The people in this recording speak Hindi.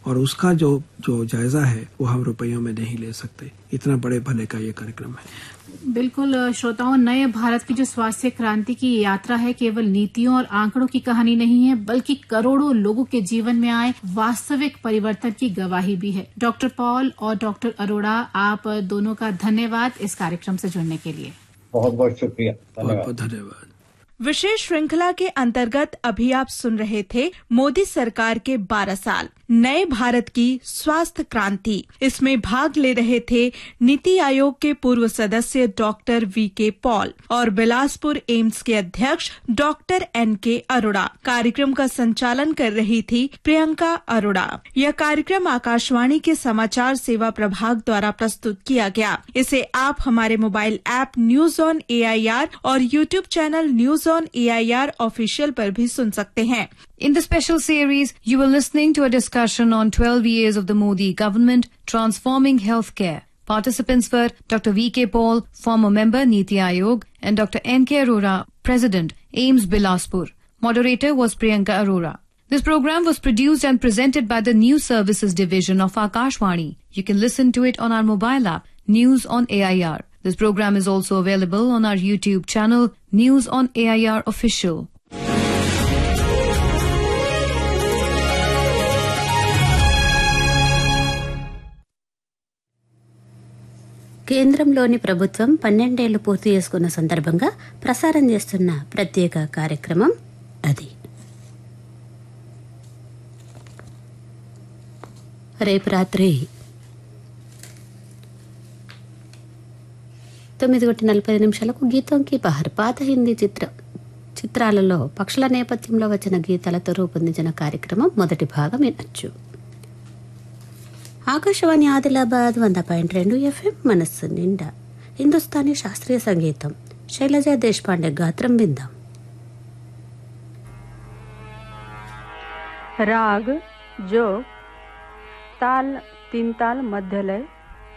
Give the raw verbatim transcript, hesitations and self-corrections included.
और उसका जो जो जायजा है वो हम रुपयों में नहीं ले सकते। इतना बड़े भले का ये कार्यक्रम है। बिल्कुल श्रोताओं, नए भारत की जो स्वास्थ्य क्रांति की यात्रा है केवल नीतियों और आंकड़ों की कहानी नहीं है, बल्कि करोड़ों लोगों के जीवन में आए वास्तविक परिवर्तन की गवाही भी है। डॉक्टर पॉल और डॉक्टर अरोड़ा, आप दोनों का धन्यवाद इस कार्यक्रम से जुड़ने के लिए। बहुत बहुत शुक्रिया, बहुत बहुत धन्यवाद। विशेष श्रृंखला के अंतर्गत अभी आप सुन रहे थे मोदी सरकार के बारह साल नए भारत की स्वास्थ्य क्रांति। इसमें भाग ले रहे थे नीति आयोग के पूर्व सदस्य डॉक्टर वी के पॉल और बिलासपुर एम्स के अध्यक्ष डॉक्टर एन के अरोड़ा। कार्यक्रम का संचालन कर रही थी प्रियंका अरोड़ा। यह कार्यक्रम आकाशवाणी के समाचार सेवा प्रभाग द्वारा प्रस्तुत किया गया। इसे आप हमारे mobile app news on A I R और YouTube channel news on A I R official पर भी सुन सकते हैं। In the special series, you were listening to a discussion on twelve years of the Modi government transforming healthcare. Participants were Doctor V K Paul, former member Niti Aayog, and Doctor N K Arora, President, AIIMS Bilaspur. Moderator was Priyanka Arora. This program was produced and presented by the News Services Division of Akashvani. You can listen to it on our mobile app, News on A I R. This program is also available on our YouTube channel, News on A I R Official. కేంద్రంలోని ప్రభుత్వం పన్నెండేళ్లు పూర్తి చేసుకున్న సందర్భంగా ప్రసారం చేస్తున్న ప్రత్యేక కార్యక్రమం అది. రేపు రాత్రి తొమ్మిది గంటల నలభై ఐదు నిమిషాలకు గీతం కి బహర్ పాత హిందీ చిత్ర చిత్రాలలో పక్షుల నేపథ్యంలో వచ్చిన గీతాలతో రూపొందించిన కార్యక్రమం మొదటి భాగం వినొచ్చు. ఆకాశవాణి ఆదిలాబాద్ వంద పాయింట్ రెండు ఎఫ్ఎం మనస్సు నిండా హిందుస్థానీ శాస్త్రీయ సంగీతం. శైలజా దేశపాండే గాత్రం విందాం. राग जो ताल तीन ताल मध्य लय